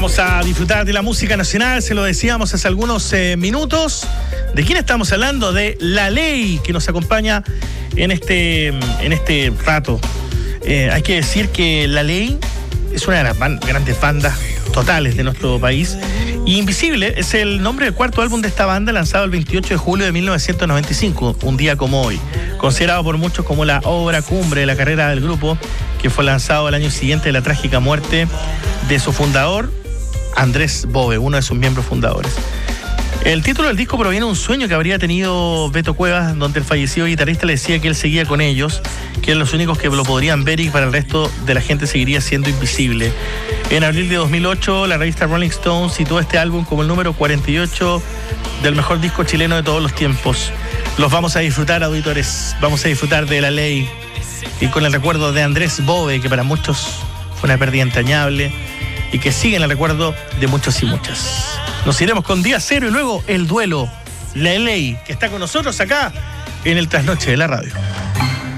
Vamos a disfrutar de la música nacional, se lo decíamos hace algunos minutos. ¿De quién estamos hablando? De La Ley, que nos acompaña en este rato. Hay que decir que La Ley es una de las grandes bandas totales de nuestro país. Y Invisible es el nombre del cuarto álbum de esta banda, lanzado el 28 de julio de 1995, un día como hoy. Considerado por muchos como la obra cumbre de la carrera del grupo, que fue lanzado al año siguiente de la trágica muerte de su fundador, Andrés Bove, uno de sus miembros fundadores. El título del disco proviene de un sueño que habría tenido Beto Cuevas, donde el fallecido guitarrista le decía que él seguía con ellos, que eran los únicos que lo podrían ver y que para el resto de la gente seguiría siendo invisible. En abril de 2008, la revista Rolling Stone citó este álbum como el número 48 del mejor disco chileno de todos los tiempos. Los vamos a disfrutar, auditores. Vamos a disfrutar de La Ley y con el recuerdo de Andrés Bove, que para muchos fue una pérdida entrañable y que sigue en el recuerdo de muchos y muchas. Nos iremos con Día Cero y luego El Duelo, La Ley, que está con nosotros acá en el Trasnoche de la Radio.